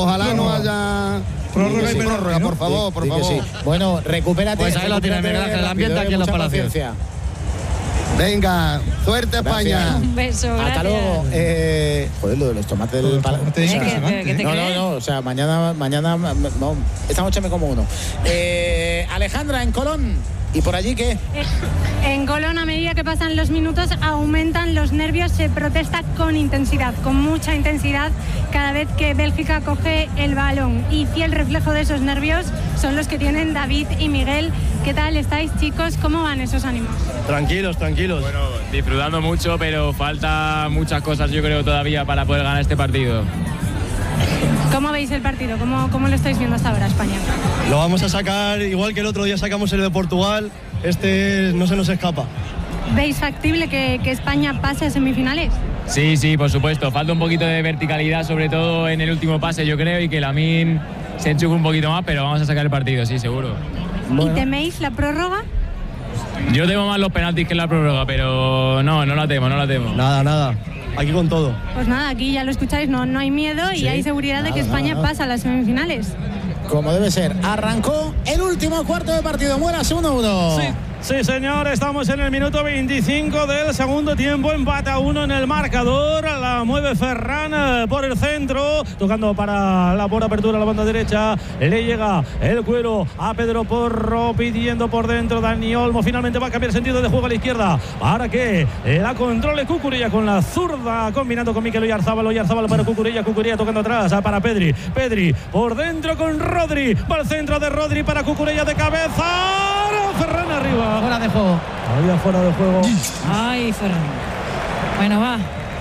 prórroga, por favor. Sí. Bueno, recupérate. Pues ahí lo tiene Miguel Ángel, el ambiente aquí en los Palacios. Venga, suerte España. Un beso, gracias. Hasta luego. Joder, lo de los tomates del Palacio. No, o sea, mañana no, esta noche me como uno. Alejandra, en Colón. ¿Y por allí qué? En Colón, a medida que pasan los minutos, aumentan los nervios, se protesta con intensidad, con mucha intensidad, cada vez que Bélgica coge el balón. Y fiel reflejo de esos nervios son los que tienen David y Miguel. ¿Qué tal estáis, chicos? ¿Cómo van esos ánimos? Tranquilos. Bueno, disfrutando mucho, pero falta muchas cosas, yo creo, todavía para poder ganar este partido. ¿Cómo veis el partido? ¿Cómo lo estáis viendo hasta ahora, España? Lo vamos a sacar, igual que el otro día sacamos el de Portugal, no se nos escapa. ¿Veis factible que España pase a semifinales? Sí, por supuesto. Falta un poquito de verticalidad, sobre todo en el último pase, yo creo, y que Lamine se enchufe un poquito más, pero vamos a sacar el partido, sí, seguro. ¿Y teméis la prórroga? Yo temo más los penaltis que la prórroga, pero no la temo. Nada. Aquí con todo. Pues nada, aquí ya lo escucháis, no hay miedo y hay seguridad de que España pasa a las semifinales. Como debe ser. Arrancó el último cuarto de partido. Muelas 1-1. Sí, señor, estamos en el minuto 25 del segundo tiempo, empate a 1 en el marcador, la mueve Ferran por el centro, tocando para la por apertura a la banda derecha, le llega el cuero a Pedro Porro, pidiendo por dentro Dani Olmo, finalmente va a cambiar sentido de juego a la izquierda, para que la controle Cucurella con la zurda, combinando con Mikel Oyarzábal para Cucurella tocando atrás para Pedri por dentro con Rodri, va al centro de Rodri para Cucurella de cabeza, Ferran arriba. Fuera de juego. Había fuera de juego. Ay, Ferran. Bueno, va.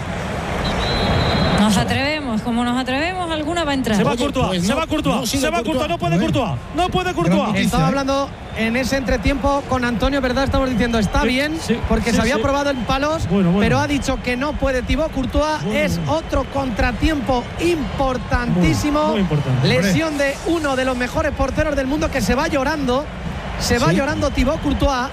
Nos atrevemos. Como nos atrevemos, alguna va a entrar. Se va Courtois. No puede Courtois. Estaba hablando en ese entretiempo con Antonio, ¿verdad? Estamos diciendo, está bien, porque se había probado en palos, pero ha dicho que no puede Thibaut Courtois. Es otro contratiempo importantísimo. Muy importante. Lesión de uno de los mejores porteros del mundo, que se va llorando. Se va llorando Thibaut Courtois.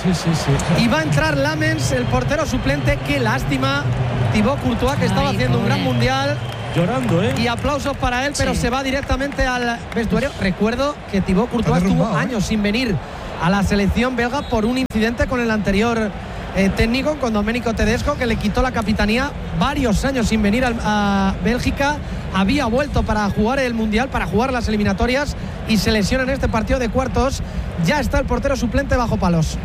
Sí. Y va a entrar Lamens, el portero suplente. Qué lástima. Thibaut Courtois, que estaba haciendo un gran mundial. Llorando, Y aplausos para él, pero se va directamente al vestuario. Recuerdo que Thibaut Courtois estuvo años sin venir a la selección belga por un incidente con el anterior técnico, con Domenico Tedesco, que le quitó la capitanía. Varios años sin venir a Bélgica. Había vuelto para jugar el mundial, para jugar las eliminatorias, y se lesiona en este partido de cuartos. Ya está el portero suplente bajo palos.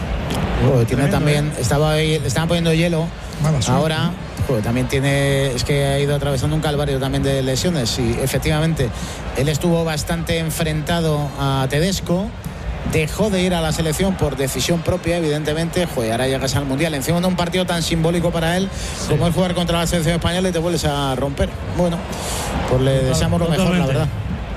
Tiene también, estaba ahí, le estaban poniendo hielo. Ahora también es que ha ido atravesando un calvario también de lesiones, y efectivamente él estuvo bastante enfrentado a Tedesco. Dejó de ir a la selección por decisión propia, evidentemente. Ahora llegas al mundial encima de un partido tan simbólico para él como es jugar contra la selección española, y te vuelves a romper. Bueno, pues le deseamos lo mejor, la verdad.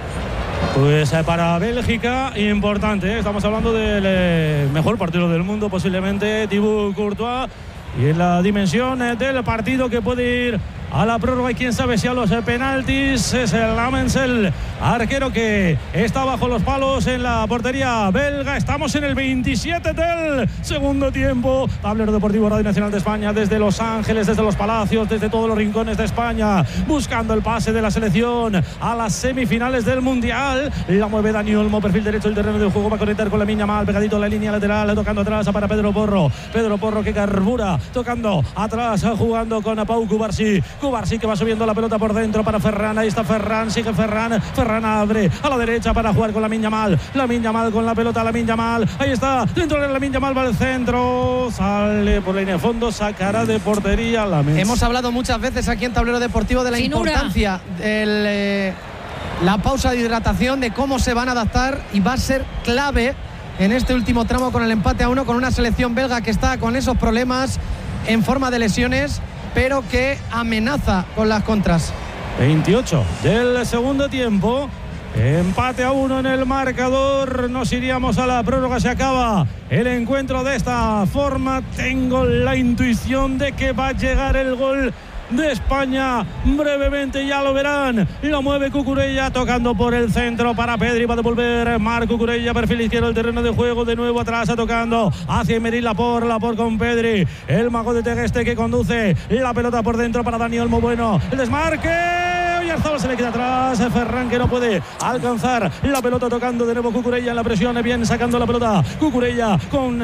Pues para Bélgica, importante, estamos hablando del mejor partido del mundo posiblemente, Thibaut Courtois, y en la dimensión del partido que puede ir a la prórroga, y quién sabe si a los penaltis. Es el Lamens, el arquero, que está bajo los palos en la portería belga. Estamos en el 27 del segundo tiempo. Tablero Deportivo Radio Nacional de España, desde Los Ángeles, desde los Palacios, desde todos los rincones de España, buscando el pase de la selección a las semifinales del Mundial. La mueve Dani Olmo, perfil derecho del terreno de juego, va a conectar con Lamine Yamal, pegadito a la línea lateral, tocando atrás para Pedro Porro, que carbura, tocando atrás, jugando con Pau Cubarsí, que va subiendo la pelota por dentro para Ferran. Ahí está Ferran, sigue Ferran abre a la derecha para jugar con Lamine Yamal con la pelota. Lamine Yamal, ahí está, dentro de Lamine Yamal, va al centro, sale por la línea de fondo, sacará de portería Lamens. Hemos hablado muchas veces aquí en Tablero Deportivo de la importancia de la pausa de hidratación, de cómo se van a adaptar, y va a ser clave en este último tramo con el empate a 1, con una selección belga que está con esos problemas en forma de lesiones, pero que amenaza con las contras. 28 del segundo tiempo, empate a 1 en el marcador. Nos iríamos a la prórroga, se acaba el encuentro de esta forma. Tengo la intuición de que va a llegar el gol de España brevemente, ya lo verán. Lo mueve Cucurella, tocando por el centro para Pedri, va a devolver Marc Cucurella, perfil izquierdo del terreno de juego, de nuevo atrás, tocando hacia Emery Laporte con Pedri, el mago de Tegeste, que conduce la pelota por dentro para Dani Olmo. Bueno, el desmarque, Oyarzabal se le queda atrás, Ferran, que no puede alcanzar la pelota, tocando de nuevo Cucurella en la presión, bien sacando la pelota Cucurella con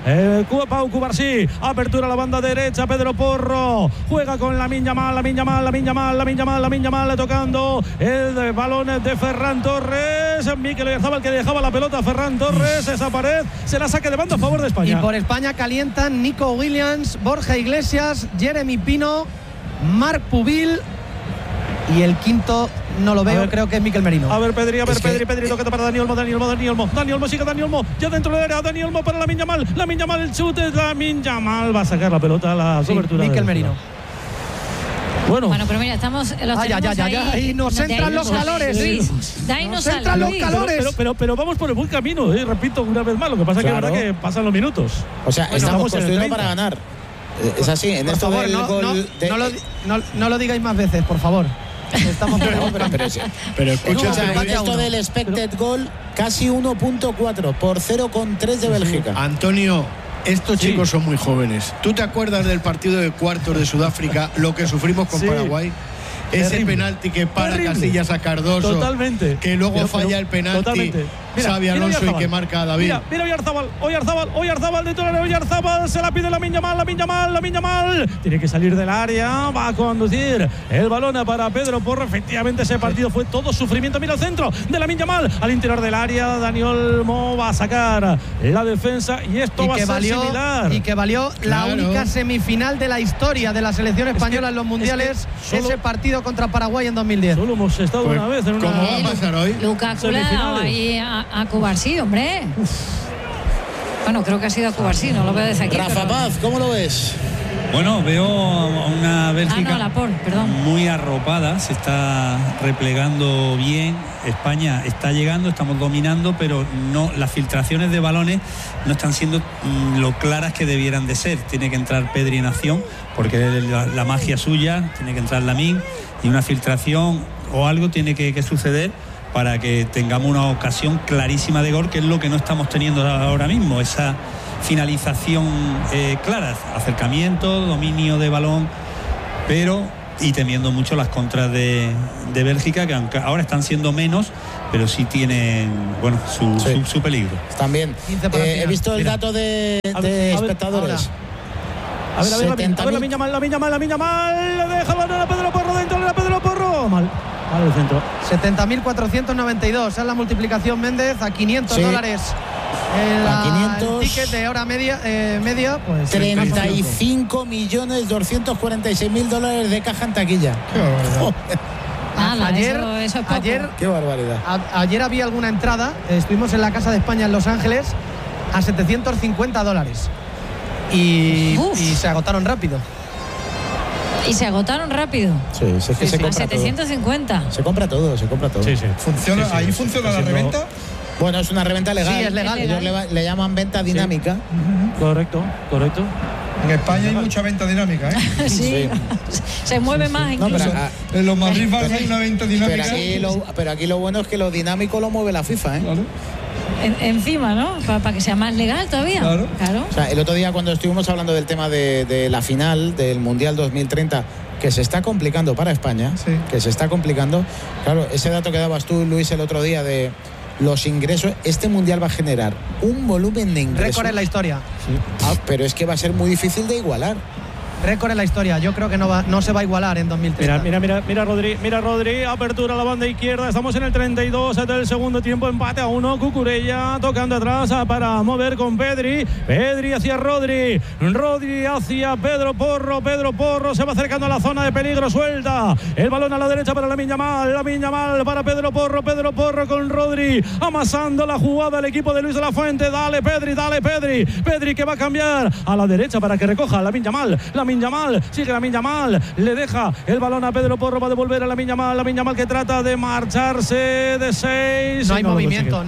Pau Cubarsí, apertura a la banda derecha, Pedro Porro juega con Lamine Yamal, tocando el balón de Ferran Torres, Mikel Oyarzabal, que dejaba la pelota a Ferran Torres, esa pared se la saque de banda a favor de España. Y por España calientan Nico Williams, Borja Iglesias, Jeremy Pino, Marc Pubil, y el quinto no lo veo, creo que es Mikel Merino. A ver, Pedri, toca para Dani Olmo, sigue Dani Olmo, ya dentro del área, Dani Olmo para Lamine Yamal, el chute, Lamine Yamal va a sacar la pelota a la cobertura. Mikel Merino. Bueno, pero mira, estamos ahí nos entran los calores, Luis. De ahí nos entran los calores. Pero vamos por el buen camino, repito una vez más. Lo que pasa es que es verdad que pasan los minutos. O sea, estamos construyendo para ganar. Es así, en esto del gol. No lo digáis más veces, por favor. Estamos pero escucha, en esto del expected goal, casi 1.4 por 0,3 de Bélgica. Antonio, estos chicos son muy jóvenes. ¿Tú te acuerdas del partido de cuartos de Sudáfrica, lo que sufrimos con Paraguay? Ese penalti que para Casillas a Cardoso. Totalmente. Que luego falla el penalti. Totalmente. Xabi Alonso y que marca a David. Mira Oyarzabal dentro del área, Oyarzabal se la pide Lamine Yamal, tiene que salir del área, va a conducir el balón para Pedro Porro. Efectivamente ese partido fue todo sufrimiento. Mira el centro de Lamine Yamal al interior del área, Dani Olmo va a sacar la defensa, y esto va a ser similar. Y que valió la única semifinal de la historia de la selección española en los mundiales, ese partido contra Paraguay en 2010. Solo hemos estado una vez en una. ¿Cómo va a pasar hoy? Lukaku ahí a Cubarsí, hombre. Bueno, creo que ha sido a Cubarsí, no lo veo desde aquí. Rafa Paz, ¿cómo lo ves? Bueno, veo a una Bélgica muy arropada, se está replegando bien. España está llegando, estamos dominando, pero no, las filtraciones de balones no están siendo lo claras que debieran de ser. Tiene que entrar Pedri en acción, porque es la magia suya, tiene que entrar Lamine, y una filtración o algo tiene que suceder para que tengamos una ocasión clarísima de gol, que es lo que no estamos teniendo ahora mismo, esa finalización clara, acercamiento, dominio de balón, pero y temiendo mucho las contras de Bélgica, que aunque ahora están siendo menos, pero sí tienen su peligro. También he visto el dato de espectadores. A ver, la Miña Mal, deja a Pedro Porro dentro, de Pedro Porro, mal el centro. 70.492 es la multiplicación, Méndez, a $500 el ticket de hora media, pues 35.246.000 de caja en taquilla. Qué barbaridad. Ayer había alguna entrada, estuvimos en la Casa de España en Los Ángeles a $750 y se agotaron rápido. Sí, es que se compra 750. Todo. Se compra todo. Sí. ¿Funciona, ahí funciona la reventa? Bueno, es una reventa legal. Sí, es legal. Ellos le llaman venta dinámica. Correcto. En España hay mucha venta dinámica, ¿eh? Sí. Se mueve más incluso. En los Madrid Barça hay una venta dinámica. Pero aquí lo bueno es que lo dinámico lo mueve la FIFA, ¿eh? Claro. Encima, ¿no? Para que sea más legal todavía. Claro. O sea, el otro día cuando estuvimos hablando del tema de la final del Mundial 2030, que se está complicando para España, claro, ese dato que dabas tú, Luis, el otro día de los ingresos, este Mundial va a generar un volumen de ingresos. Récord en la historia. Sí. Pero es que va a ser muy difícil de igualar. Récord en la historia, yo creo que no se va a igualar en 2030. Mira Rodri, apertura a la banda izquierda, estamos en el 32 del segundo tiempo, empate a 1, Cucurella tocando atrás para mover con Pedri hacia Rodri hacia Pedro Porro se va acercando a la zona de peligro, suelta el balón a la derecha para Lamine Yamal para Pedro Porro con Rodri, amasando la jugada el equipo de Luis de la Fuente, dale Pedri que va a cambiar a la derecha para que recoja a Lamine Yamal, sigue Lamine Yamal, le deja el balón a Pedro Porro, va a devolver a Lamine Yamal que trata de marcharse de 6. No hay movimiento.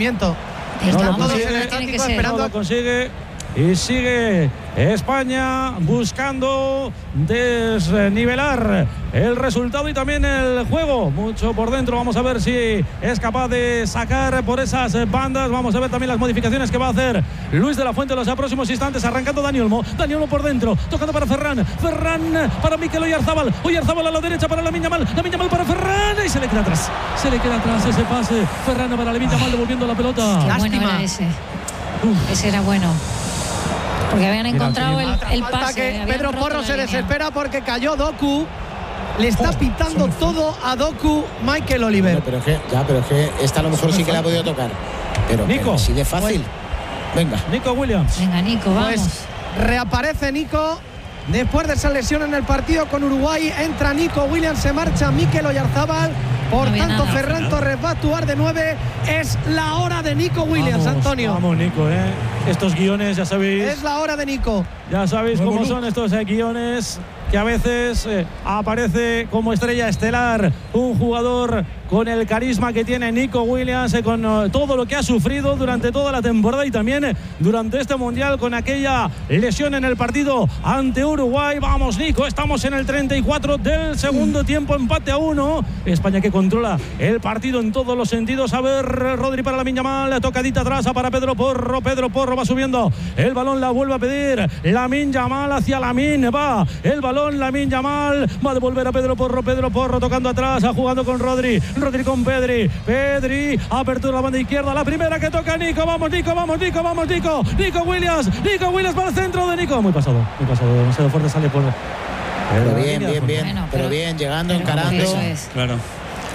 No lo consigue. Y sigue España buscando desnivelar el resultado y también el juego. Mucho por dentro. Vamos a ver si es capaz de sacar por esas bandas. Vamos a ver también las modificaciones que va a hacer Luis de la Fuente en los próximos instantes. Arrancando Dani Olmo por dentro. Tocando para Ferran para Mikel Oyarzabal a la derecha para Lamine Yamal para Ferran y se le queda atrás ese pase. Ferran para Lamine Yamal devolviendo la pelota. Qué lástima. Bueno ese era bueno. Porque habían encontrado el pase. Pedro Porro se desespera porque cayó Doku. Le está pitando todo a Doku Michael Oliver. Pero es que esta a lo mejor sí que la ha podido tocar. Pero así de fácil. Venga. Nico Williams. Venga, Nico, vamos. Pues reaparece Nico. Después de esa lesión en el partido con Uruguay, entra Nico Williams, se marcha Mikel Oyarzabal. Por tanto, Ferran Torres va a actuar de 9. Es la hora de Nico Williams, Antonio. Vamos, Nico, estos guiones, ya sabéis. Es la hora de Nico. Ya sabéis cómo son estos guiones, que a veces aparece como estrella estelar un jugador con el carisma que tiene Nico Williams, con todo lo que ha sufrido durante toda la temporada y también durante este Mundial con aquella lesión en el partido ante Uruguay. Vamos, Nico, estamos en el 34 del segundo tiempo, empate a 1. España que controla el partido en todos los sentidos. A ver, Rodri para Lamine Yamal, tocadita atrás para Pedro Porro va subiendo el balón, la vuelve a pedir Lamine Yamal hacia Lamine, va el balón, Lamine Yamal va a devolver a Pedro Porro tocando atrás, jugando con Rodri con Pedri, apertura a la banda izquierda, la primera que toca Nico, vamos Nico Williams para el centro de Nico, muy pasado, demasiado fuerte, sale por... Pero bien, llegando, encarando. Claro.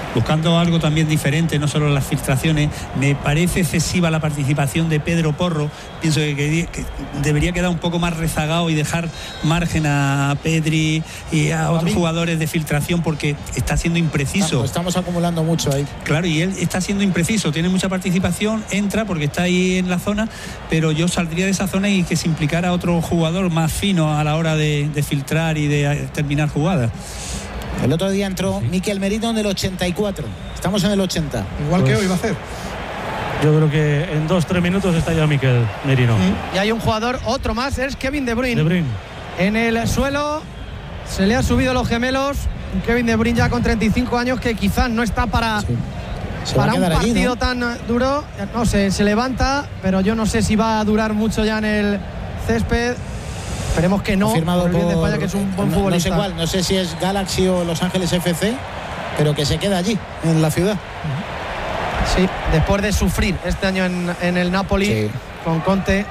buscando algo también diferente, no solo las filtraciones. Me parece excesiva la participación de Pedro Porro. Pienso que debería quedar un poco más rezagado y dejar margen a Pedri y a otros jugadores de filtración, porque está siendo impreciso. Estamos acumulando mucho ahí. Claro, y él está siendo impreciso, tiene mucha participación, entra porque está ahí en la zona, pero yo saldría de esa zona y que se implicara otro jugador más fino a la hora de filtrar y de terminar jugadas. El otro día entró Mikel Merino en el 84. Estamos en el 80. Igual que hoy va a hacer. Yo creo que en 2-3 minutos está ya Mikel Merino. Y hay un jugador, otro más, es Kevin De Bruyne. En el suelo se le ha subido los gemelos. Kevin De Bruyne ya con 35 años, que quizás no está para un partido allí, ¿no? Tan duro. No sé, se levanta, pero yo no sé si va a durar mucho ya en el césped. Esperemos que no. Firmado por de España, que es un buen futbolista. No sé cuál, no sé si es Galaxy o Los Ángeles FC, pero que se queda allí, en la ciudad. Sí, después de sufrir este año en el Napoli, con Conte,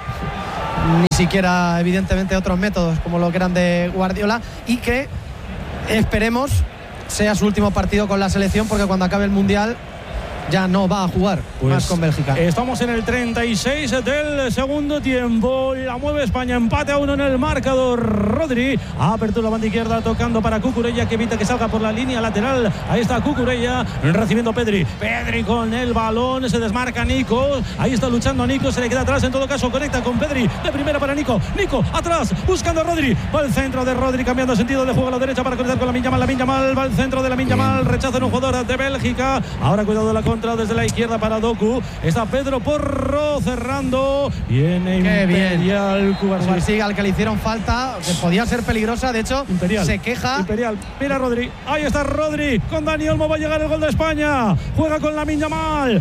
ni siquiera evidentemente otros métodos como lo que eran de Guardiola, y que esperemos sea su último partido con la selección, porque cuando acabe el Mundial ya no va a jugar más con Bélgica. Estamos en el 36 del segundo tiempo. La mueve España, empate a 1 en el marcador. Rodri, apertura la banda izquierda, tocando para Cucurella, que evita que salga por la línea lateral. Ahí está Cucurella, recibiendo Pedri con el balón, se desmarca Nico, ahí está luchando Nico, se le queda atrás, en todo caso conecta con Pedri, de primera para Nico atrás, buscando a Rodri, va el centro de Rodri, cambiando sentido de juego a la derecha para conectar con Lamine Yamal, va el centro de Lamine Yamal, rechaza en un jugador de Bélgica. Ahora cuidado de la contra desde la izquierda para Doku, está Pedro Porro cerrando, viene Imperial Cubarsí, al que le hicieron falta, que podía ser peligrosa, de hecho Imperial, se queja. Mira Rodri, ahí está Rodri, con Dani Olmo va a llegar el gol de España, juega con Lamine Yamal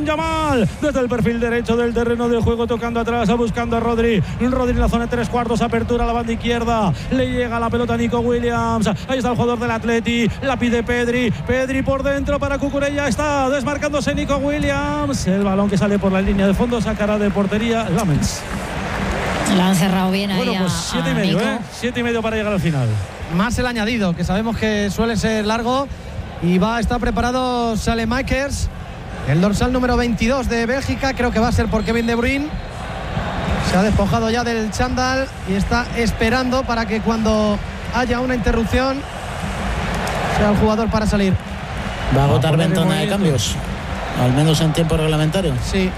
desde el perfil derecho del terreno de juego, tocando atrás, buscando a Rodri en la zona de 3/4, apertura a la banda izquierda, le llega la pelota a Nico Williams, ahí está el jugador del Atleti, la pide Pedri por dentro para Cucurella, está desmarcando Nico Williams, el balón que sale por la línea de fondo, sacará de portería Lamens. Lo han cerrado bien ahí. Bueno, pues 7,5, 7,5 para llegar al final. Más el añadido, que sabemos que suele ser largo, y va a estar preparado Saelemaekers, el dorsal número 22 de Bélgica, creo que va a ser por Kevin De Bruyne. Se ha despojado ya del chándal y está esperando para que cuando haya una interrupción sea el jugador para salir. Va a agotar ventana de cambios, al menos en tiempo reglamentario. Sí.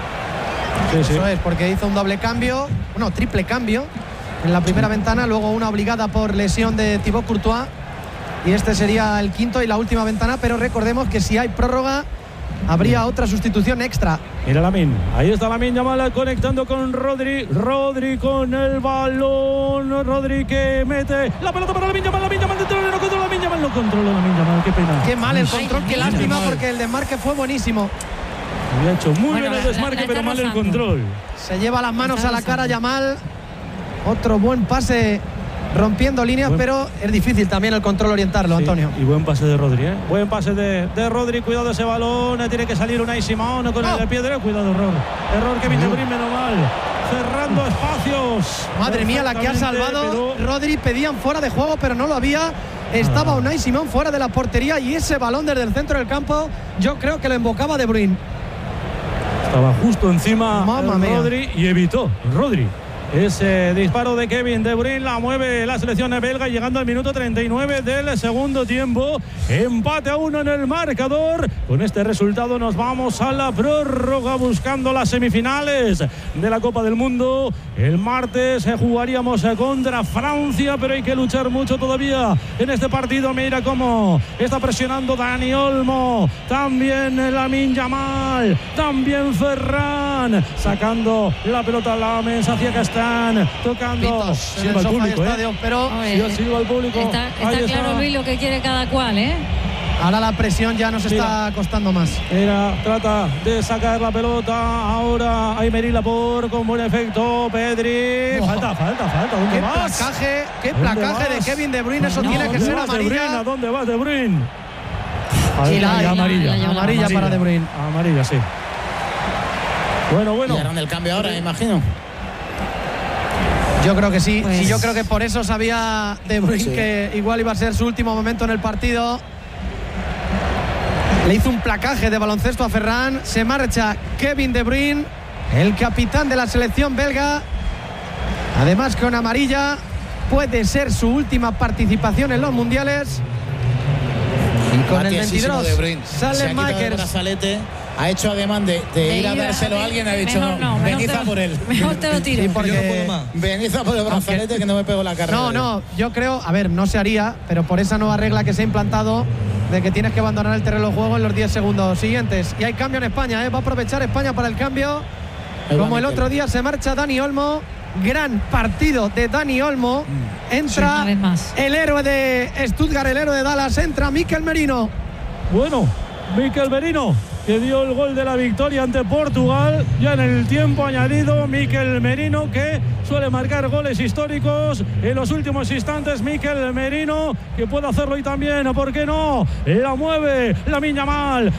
Eso es, porque hizo un doble cambio, triple cambio en la primera ventana, luego una obligada por lesión de Thibaut Courtois, y este sería el quinto y la última ventana, pero recordemos que si hay prórroga habría otra sustitución extra. Mira Lamine, ahí está Lamine Yamal conectando con Rodri con el balón, Rodri que mete la pelota para Lamine Yamal dentro, no controla Lamine Yamal, qué pena. Qué mal el control, qué lástima, porque el desmarque fue buenísimo. Había hecho muy bien el desmarque, pero mal el control. Se lleva las manos a la cara Yamal. Otro buen pase rompiendo líneas, pero es difícil también el control orientarlo, Antonio. Y buen pase de Rodri, buen pase de Rodri, cuidado ese balón, tiene que salir Unai Simón con el pie derecho, cuidado, error Kevin De Bruyne, menos mal, cerrando espacios. Madre mía, la que ha salvado Rodri, pedían fuera de juego, pero no lo había. Estaba Unai Simón fuera de la portería, y ese balón desde el centro del campo yo creo que lo embocaba De Bruyne. Estaba justo encima Rodri y evitó Rodri ese disparo de Kevin De Bruyne. La mueve la selección belga, llegando al minuto 39 del segundo tiempo. Empate a 1 en el marcador. Con este resultado nos vamos a la prórroga, buscando las semifinales de la Copa del Mundo. El martes jugaríamos contra Francia, pero hay que luchar mucho todavía en este partido. Mira cómo está presionando Dani Olmo, también Lamine Yamal, también Ferran, sacando la pelota a Lamens hacia Castell, tocando. Silva al público, pero silva al público. Está claro, Luis, lo que quiere cada cual, Ahora la presión ya nos está costando más. Trata de sacar la pelota. Ahora Aymeric Laporte con buen efecto. Pedri. Falta. ¿Dónde vas? Qué placaje de Kevin De Bruyne. Eso tiene que ser amarilla. ¿A dónde vas, De Bruyne? Amarilla para De Bruyne. Amarilla, sí. Bueno. Y harán el cambio ahora, imagino. Yo creo que sí. Y yo creo que por eso sabía De Bruyne que igual iba a ser su último momento en el partido. Le hizo un placaje de baloncesto a Ferran. Se marcha Kevin De Bruyne, el capitán de la selección belga. Además, con amarilla, puede ser su última participación en los mundiales. Y con el 22 sale Makers. Ha hecho ademán de ir a dárselo a alguien, ha dicho venid a por él. Mejor te lo tiro. Sí, porque venid a por el brazalete que no me pego la carrera. No, yo creo, a ver, no se haría, pero por esa nueva regla que se ha implantado de que tienes que abandonar el terreno de juego en los 10 segundos siguientes. Y hay cambio en España, va a aprovechar España para el cambio. Como el otro día se marcha Dani Olmo. Gran partido de Dani Olmo. Entra el héroe de Stuttgart, el héroe de Dallas. Entra Mikel Merino. Bueno, Mikel Merino, que dio el gol de la victoria ante Portugal ya en el tiempo añadido. Mikel Merino, que suele marcar goles históricos en los últimos instantes. Mikel Merino, que puede hacerlo y también, ¿por qué no? La mueve Lamine Yamal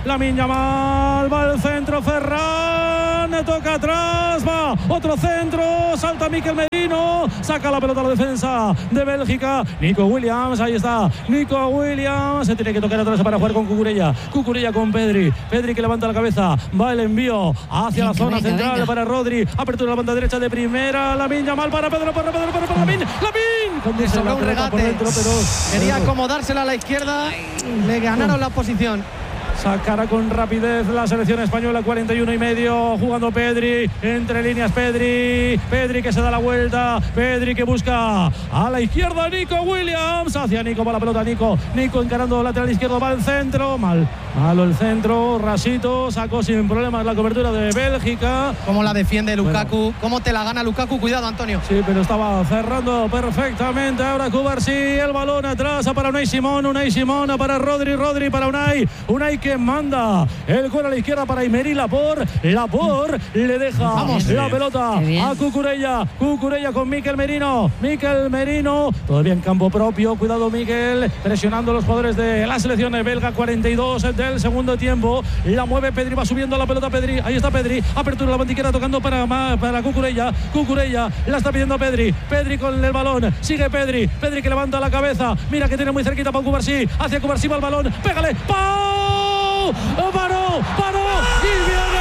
va al centro. Ferran toca atrás, va otro centro, salta Mikel Merino, saca la pelota a la defensa de Bélgica. Nico Williams, ahí está Nico Williams, se tiene que tocar atrás para jugar con Cucurella con Pedri que levanta la cabeza, va el envío hacia la zona central para Rodri, apertura de la banda derecha de primera, Lamine Yamal para Pedro, para Lamine, le sobró un regate, dentro, pero quería acomodársela a la izquierda, le ganaron la posición. Sacará con rapidez la selección española, 41,5, jugando Pedri, entre líneas Pedri que se da la vuelta, Pedri que busca a la izquierda, Nico Williams, hacia Nico, va la pelota, Nico encarando lateral izquierdo, va al centro, malo el centro, rasito, sacó sin problemas la cobertura de Bélgica. ¿Cómo la defiende Lukaku? ¿Cómo te la gana Lukaku? Cuidado, Antonio. Sí, pero estaba cerrando perfectamente, ahora Cubarsí, el balón atrás para Unai Simón para Rodri para Unai que manda el gol a la izquierda para Aymeri Laporte le deja la pelota a Cucurella con Mikel Merino, todavía en campo propio, cuidado Mikel, presionando a los jugadores de la selección belga, 42 del segundo tiempo, la mueve Pedri, va subiendo la pelota Pedri, ahí está Pedri, apertura de la bandiquera tocando para Cucurella, la está pidiendo Pedri con el balón, sigue Pedri que levanta la cabeza, mira que tiene muy cerquita para Cubarsí, hacia Cubarsí va el balón, pégale, ¡pau! Paró y viene